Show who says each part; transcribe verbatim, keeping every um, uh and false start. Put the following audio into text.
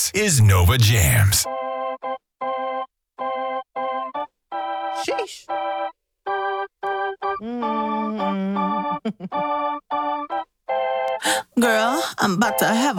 Speaker 1: This is Nova Jams.
Speaker 2: Sheesh. Mm. Girl, I'm about to have